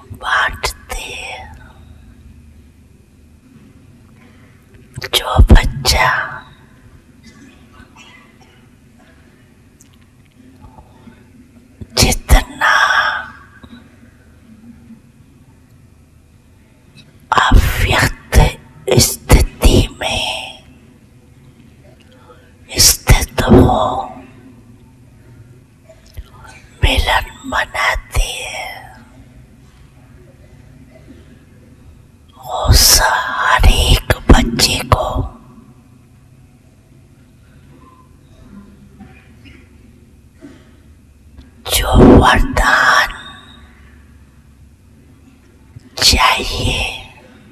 बांटते हैं। जो बच्चा जितना अव्यक्त स्थिति में स्थित हो, मिलन मनाती है, उस हर एक बच्चे को जो वरदान चाहिए